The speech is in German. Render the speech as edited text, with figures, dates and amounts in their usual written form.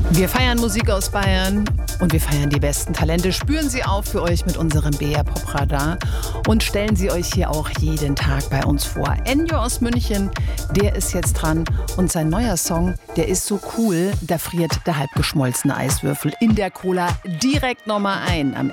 Wir feiern Musik aus Bayern und wir feiern die besten Talente, spüren sie auf für euch mit unserem BR Pop Radar und stellen sie euch hier auch jeden Tag bei uns vor. Ennio aus München, der ist jetzt dran und sein neuer Song, der ist so cool, da friert der halb geschmolzene Eiswürfel in der Cola direkt nochmal ein am